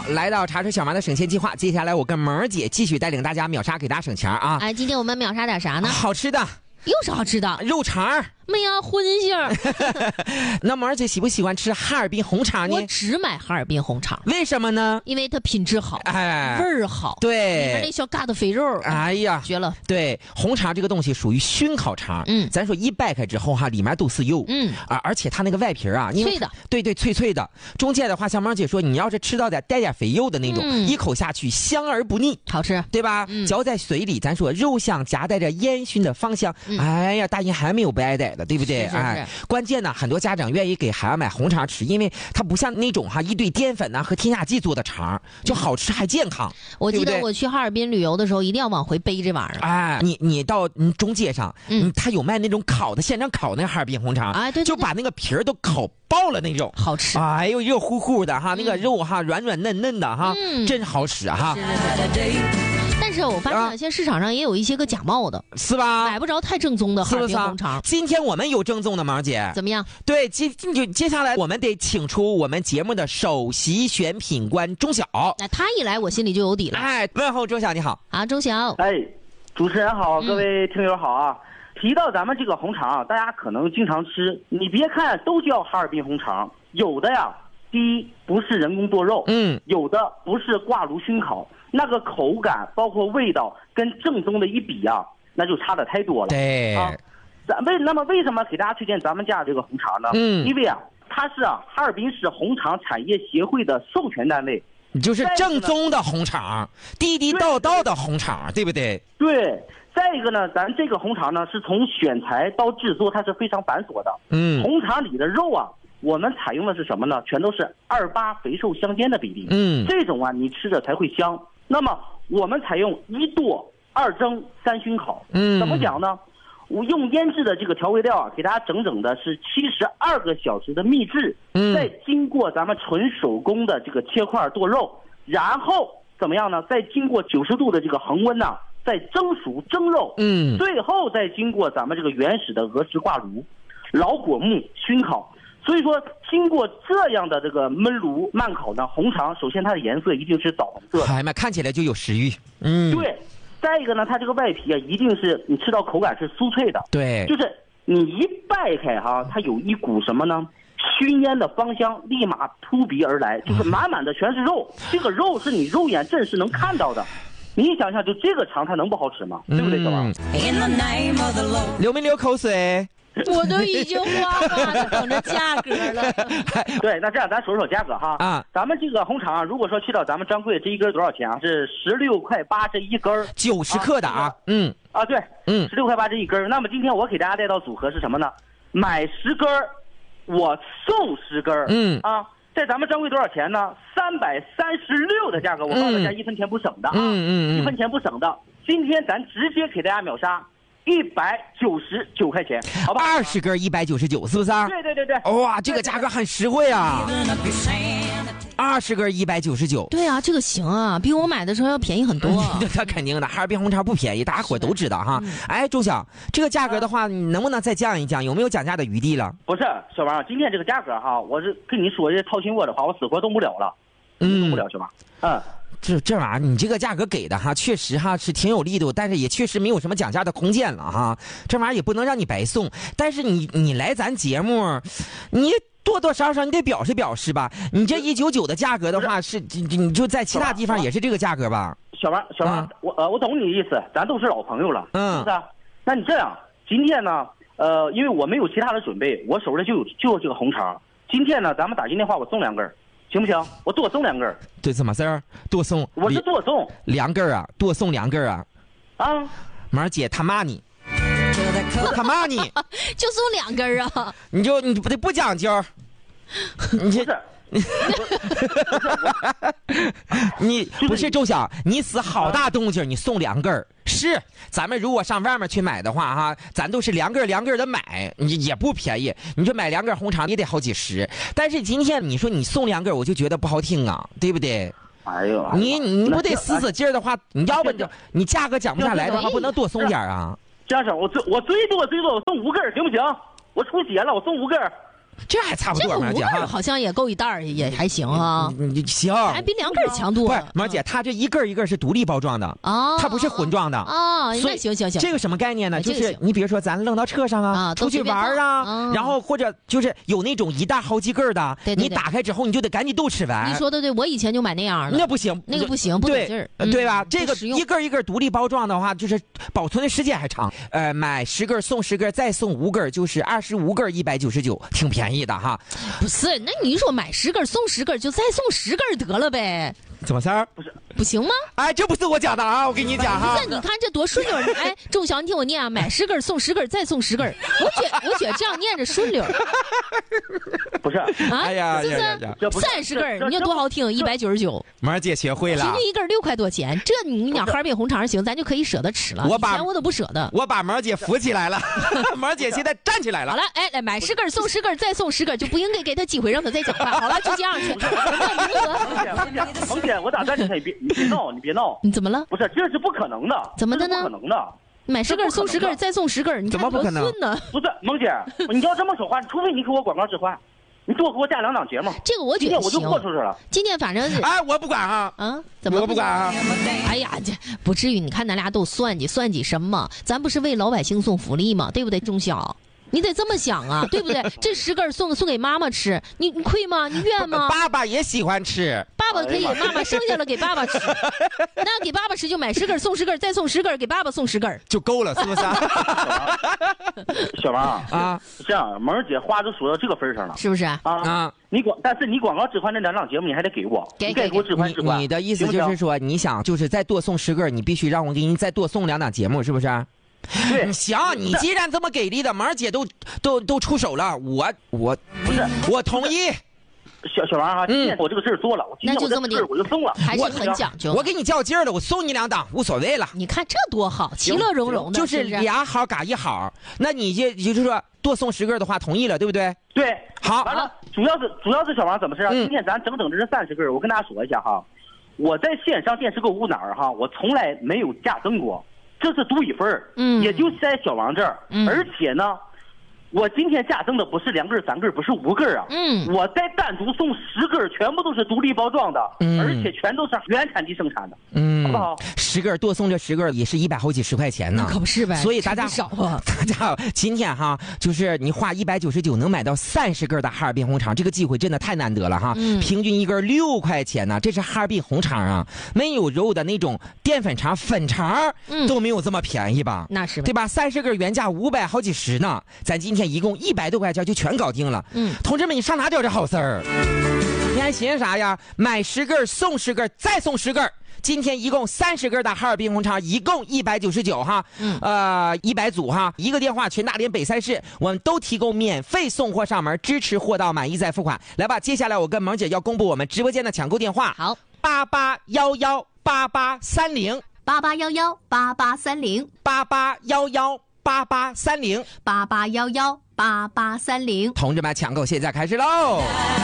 来到茶水小王的省钱计划，接下来我跟萌儿姐继续带领大家秒杀，给大家省钱啊！ 哎，今天我们秒杀点啥呢？ 好吃的， 又是好吃的肉肠。 没呀，荤腥。 那萌儿姐喜不喜欢吃哈尔滨红肠呢？ 我只买哈尔滨红肠， 为什么呢？ 因为它品质好， 哎， 味儿好， 对， 里面那小疙瘩肥肉， 哎呀， 绝了。 对，红肠这个东西属于熏烤肠，咱说一掰开之后哈，里面都是油，而且它那个外皮啊， 脆的， 对对，脆脆的。中间的话，像萌儿姐说，你要是吃到带点肥油的那种，一口下去香而不腻， 好吃， 对吧？嚼在嘴里，咱说肉香夹带着烟熏的芳香，哎呀，大人还没有不爱戴的，对不对？哎。关键呢，很多家长愿意给孩子买红肠吃，因为它不像那种一堆淀粉和添加剂做的肠，就好吃还健康。 我记得我去哈尔滨旅游的时候，一定要往回背这玩意儿。 哎，你到中街上，他有卖那种烤的，现场烤那个哈尔滨红肠， 哎，对， 就把那个皮儿都烤爆了那种， 好吃。 哎呦，热乎乎的哈，那个肉软软嫩嫩的哈，真好使哈。 但是我发现现在市场上也有一些个假冒的， 是吧？ 买不着太正宗的哈尔滨红肠。 今天我们有正宗的，萌姐怎么样？ 对，接下来我们得请出我们节目的首席选品官钟晓。 那他一来，我心里就有底了。 哎，问候钟晓，你好啊，钟晓。 哎，主持人好，各位听友好啊。提到咱们这个红肠，大家可能经常吃，你别看都叫哈尔滨红肠，有的呀，第一不是人工剁肉，有的不是挂炉熏烤。那个口感包括味道跟正宗的一比啊，那就差得太多了。 对啊，那么为什么给大家推荐咱们家这个红肠呢？因为啊，它是哈尔滨市红肠产业协会的授权单位， 就是正宗的红肠，地地道道的红肠，对不对？ 对。再一个呢，咱这个红肠呢，是从选材到制作，它是非常繁琐的。红肠里的肉啊，我们采用的是什么呢？全都是2:8肥瘦相间的比例。这种啊，你吃着才会香。那么我们采用1剁、2蒸、3熏烤。怎么讲呢？我用腌制的这个调味料啊，给大家整的是72个小时的秘制，再经过咱们纯手工的这个切块剁肉，然后怎么样呢？再经过90度的这个恒温呢，再蒸熟蒸肉，最后再经过咱们这个原始的俄式挂炉、老果木熏烤。所以说，经过这样的这个焖炉慢烤呢，红肠首先它的颜色一定是枣红色的， 哎妈，看起来就有食欲。 对。再一个呢，它这个外皮啊，一定是你吃到口感是酥脆的。 对。 就是你一掰开哈，它有一股什么呢？熏烟的芳香立马扑鼻而来，就是满满的全是肉。这个肉是你肉眼正是能看到的。你想想，就这个肠它能不好吃吗？对不对，小王？ 流没流口水？ 我都已经哗哗的等着价格了。 对，那这样咱说价格哈。咱们这个红肠，如果说去到咱们专柜，这一根多少钱啊？是16.8块这一根 ，90克的啊。 对，16.8块这一根。那么今天我给大家带到组合是什么呢？买10根，我送10根。在咱们专柜多少钱呢？336的价格，我告诉大家1分钱不省的啊，1分钱不省的。今天咱直接给大家秒杀。199块钱，好吧 ？20根199，是不是啊？ 对。 哇，这个价格很实惠啊！20根199。 对啊，这个行啊，比我买的时候要便宜很多。 那肯定的，哈尔滨红肠不便宜，大家伙都知道哈。哎，钟晓，这个价格的话，你能不能再降一降？有没有讲价的余地了？ 不是，小王，今天这个价格哈，我是跟你说这掏心窝的话，我死活动不了了，动不了，小王。 这玩意儿，你这个价格给的哈，确实哈是挺有力度，但是也确实没有什么讲价的空间了哈。这玩意儿也不能让你白送，但是你来咱节目，你多多少少你得表示吧。你这199的价格的话，是你就在其他地方也是这个价格吧？ 小王，我懂你的意思，咱都是老朋友了，是不是？那你这样，今天呢，因为我没有其他的准备，我手里就有这个红肠。今天呢，咱们打进电话，我送2根。行不行？我多送2根。 对，怎么事儿？多送？ 我是多送 2根啊，多送2根啊。萌姐他骂你，他骂你， 就送2根啊？ 你不讲究，你这。你不是钟晓，你死好大动静，你送2根是，咱们如果上外面去买的话哈，咱都是2根的买，你也不便宜。你说买2根红肠也得好几十，但是今天你说你送2根，我就觉得不好听啊，对不对？ 哎呦， 你不得使劲的话，你要不你价格讲不下来的话，不能多送点啊。 先生，我最多我送5根行不行？我出血了，我送5根。 这还差不多。 这5根好像也够一袋也还行啊。 行， 还比2根强多了。 不是，毛姐，它这一根是独立包装的啊，它不是混装的啊。那行。 这个什么概念呢？就是你比如说咱扔到车上啊，出去玩啊，然后或者就是有那种一袋好几根的，你打开之后你就得赶紧都吃完。 你说的对，我以前就买那样的。 那不行， 那个不行，不得劲儿， 对吧？这个一根独立包装的话，就是保存的时间还长。买10根送10根，再送5根，就是25根199，挺便宜的哈。 不是，那你说买10根送10根，就再送10根得了呗。 怎么事儿？ 不行吗？ 哎，这不是我讲的啊，我跟你讲哈。 不是，你看这多顺溜！哎，仲晓，你听我念啊，买10根送10根，再送10根。我觉得这样念着顺溜。 不是啊， 哎呀， 是不是？30根，你说多好听，199。 毛姐学会了， 平均1根6块多钱，这你讲哈尔滨红肠行，咱就可以舍得吃了。以前我都不舍得。 我把毛姐扶起来了，毛姐现在站起来了。 好了，哎，来买10根送10根，再送10根，就不应该给他机会让他再讲话。好了，就这样去。 萌姐，我咋站起来？你别闹，你别闹。 你怎么了？ 不是，这是不可能的。 怎么的呢？ 不可能的。 买10根送10根，再送10根，你怎么不可能呢？ 不是，萌姐，你要这么说话，除非你给我广告置换，你多给我加2档节目。 这个我觉得今天我就豁出去了。 今天反正是， 哎，我不管啊。 啊，怎么我不管啊？ 哎呀，这不至于。你看咱俩都算计什么？咱不是为老百姓送福利吗？对不对，仲晓？你得这么想啊，对不对？这10根送给妈妈吃，你亏吗？你愿吗？ 爸爸也喜欢吃， 爸爸可以，妈妈剩下了给爸爸吃。那给爸爸吃就买10根送10根，再送10根给爸爸送10根就够了，是不是？ 小王啊， 这样，萌姐话都说到这个份上了， 是不是啊？但是你广告置换那2档节目你还得给我，你给我置换。 你的意思就是说，你想就是再多送10根，你必须让我给你再多送2档节目，是不是？ 对， 行，你既然这么给力的，毛姐都出手了，我同意。 小王啊，今天我这个事儿做了， 那就这么的， 我就送了， 还是很讲究。 我给你较劲儿了，我送你2档，无所谓了。 你看这多好，其乐融融的， 就是2好嘎1好。那你就是说多送10根的话，同意了，对不对？ 对， 好。 完了，主要是小王怎么事啊？今天咱整这是30根，我跟大家说一下哈，我在线上电视购物哪儿哈，我从来没有加赠过。这是独一份儿，也就在小王这儿，而且呢，我今天加赠的不是2根3根，不是5根啊，我再单独送10根，全部都是独立包装的，而且全都是原产地生产的，好不好 ？10根多送这10根也是100好几十块钱呢， 可不是呗？ 所以大家少啊， 大家今天哈，就是你花199能买到30根的哈尔滨红肠，这个机会真的太难得了哈，平均1根6块钱呢，这是哈尔滨红肠啊，没有肉的那种淀粉肠、粉肠都没有这么便宜吧？ 那是对吧？30根原价500好几十呢，咱今天一共100多块钱就全搞定了。同志们，你上哪找这好事儿？你还寻思啥呀？买10根送10根，再送10根。今天一共30根的哈尔滨红肠，一共199哈，100组哈，一个电话全大连北3市，我们都提供免费送货上门，支持货到满意再付款。来吧，接下来我跟萌姐要公布我们直播间的抢购电话， 好 ，88118830，88118830，88118830，同志们，抢购现在开始喽！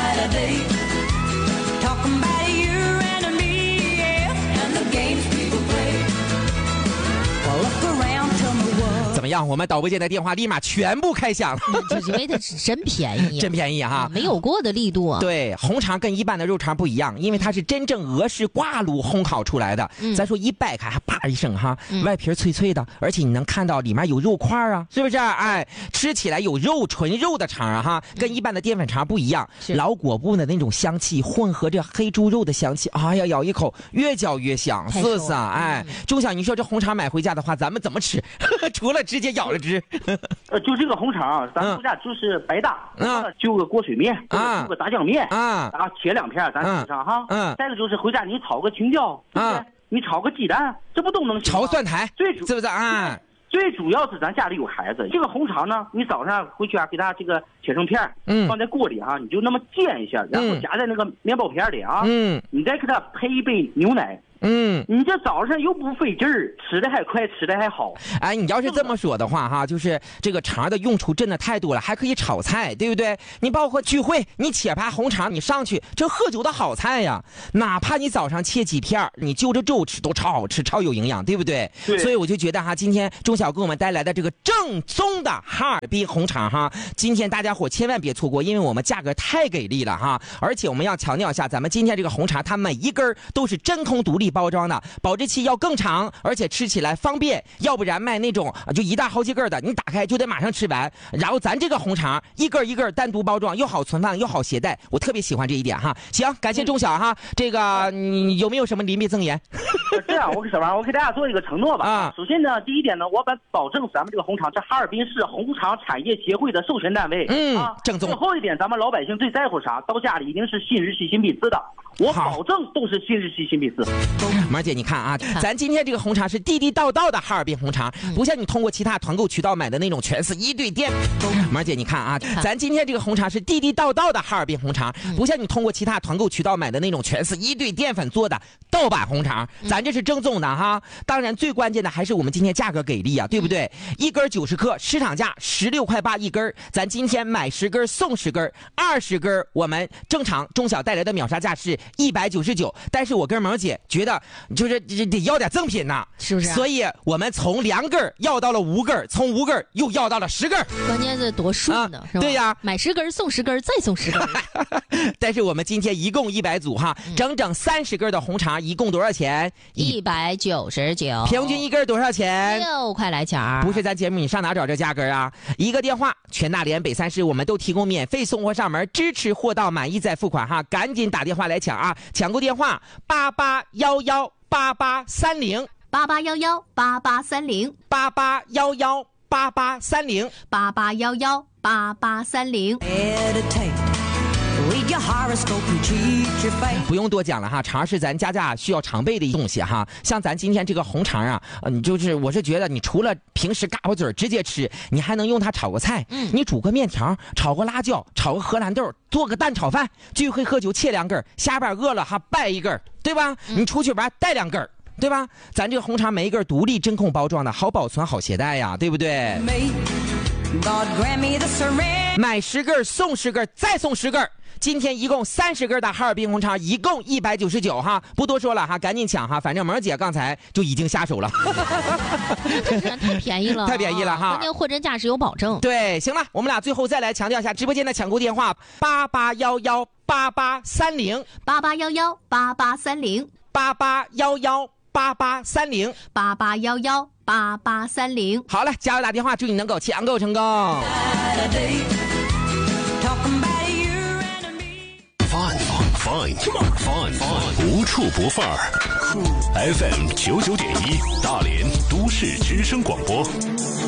怎么样？我们导播间的电话立马全部开响了， 就是因为它真便宜， 真便宜哈， 没有过的力度啊。 对，红肠跟一般的肉肠不一样，因为它是真正俄式挂炉烘烤出来的。咱说一掰开，还啪一声哈，外皮脆脆的，而且你能看到里面有肉块啊，是不是？哎，吃起来有肉，纯肉的肠啊哈，跟一般的淀粉肠不一样。老果布的那种香气混合着黑猪肉的香气，哎呀，咬一口越嚼越香，是不是啊？哎，钟晓，你说这红肠买回家的话，咱们怎么吃？除了直接咬了吃。 就这个红肠，咱回家就是白搭，就个锅水面，就个炸酱面，然后切2片，咱吃上哈。再一个就是回家你炒个青椒，对不对？你炒个鸡蛋，这不都能行吗？ 炒蒜苔，是不是啊？ 最主要是咱家里有孩子，这个红肠呢，你早上回去啊，给它这个切成片，放在锅里啊，你就那么煎一下，然后夹在那个面包片里啊，你再给它配一杯牛奶， 你这早上又不费劲儿，吃的还快，吃的还好。 哎，你要是这么说的话哈，就是这个肠的用处真的太多了，还可以炒菜，对不对？你包括聚会，你切盘红肠，你上去这喝酒的好菜呀。哪怕你早上切几片，你就着粥吃都超好吃，超有营养，对不对？ 对。 所以我就觉得哈，今天钟晓给我们带来的这个正宗的哈尔滨红肠哈，今天大家伙千万别错过，因为我们价格太给力了哈，而且我们要强调一下，咱们今天这个红肠它每一根都是真空独立包装的，保质期要更长，而且吃起来方便，要不然卖那种就一袋好几根的，你打开就得马上吃完。然后咱这个红肠一根一根单独包装，又好存放又好携带，我特别喜欢这一点哈。行，感谢钟晓哈，这个你有没有什么临别赠言？ 这样，我给大家做一个承诺吧。首先呢，第一点呢，我保证咱们这个红肠这哈尔滨市红肠产业协会的授权单位。正宗。最后一点，咱们老百姓最在乎啥？到家里一定是新日系新必吃的。我保证都是新日系新必吃。 马姐，你看啊，咱今天这个红肠是地地道道的哈尔滨红肠，不像你通过其他团购渠道买的那种全是一堆淀粉。马姐，你看啊，咱今天这个红肠是地地道道的哈尔滨红肠，不像你通过其他团购渠道买的那种全是一堆淀粉做的盗版红肠，咱这是正宗的哈。当然，最关键的还是我们今天价格给力啊，对不对？一根90克，市场价16.8块一根，咱今天买10根送10根，20根我们正常钟晓带来的秒杀价是199，但是我跟萌姐觉得就是得要点赠品呐， 是不是？ 所以我们从2根要到了5根，从5根又要到了10根， 关键是多顺呢，是吧？ 对呀， 买10根送10根，再送10根。 但是我们今天一共100组哈，整整30根的红肠，一共多少钱 ？199， 平均一根多少钱 ？6块来钱。 不是咱节目，你上哪找这价格啊？一个电话，全大连北3市我们都提供免费送货上门，支持货到满意再付款哈，赶紧打电话来抢啊！抢购电话 88118830，88118830，88118830。 不用多讲了哈，肠是咱家需要常备的东西哈。像咱今天这个红肠啊，我是觉得你除了平时嘎巴嘴直接吃，你还能用它炒个菜，你煮个面条，炒个辣椒，炒个荷兰豆，做个蛋炒饭，聚会喝酒切2根，下班饿了哈掰1根，对吧？你出去玩带2根。对吧？咱这个红肠每一根独立真空包装的，好保存好携带呀，对不对？买10根送10根再送10根，今天一共30根的哈尔滨红肠，一共199哈，不多说了哈，赶紧抢哈，反正萌姐刚才就已经下手了。 太便宜了， 太便宜了哈！ 关键货真价实有保证。 对，行了，我们俩最后再来强调一下直播间的抢购电话 ：88118830，88118830，88118830。 好了，加油打电话，祝你能够抢购成功。 Fine，无处不范儿。FM 99.1，大连都市之声广播。